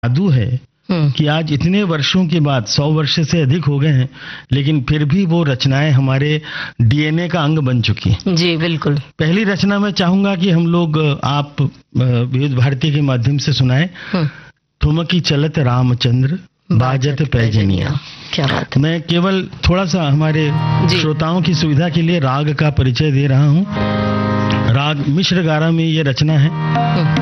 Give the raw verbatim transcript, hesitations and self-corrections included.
जादू है कि आज इतने वर्षों के बाद, सौ वर्ष से अधिक हो गए हैं, लेकिन फिर भी वो रचनाएं हमारे डीएनए का अंग बन चुकी हैं। जी बिल्कुल। पहली रचना मैं चाहूंगा कि हम लोग, आप विविध भारती के माध्यम से सुनाएं। ठुमकी चलत रामचंद्र बाजत पैजनिया। क्या बात है। मैं केवल थोड़ा सा हमारे श्रोताओं की सुविधा के लिए राग का परिचय दे रहा हूँ। राग मिश्र गारा में ये रचना है।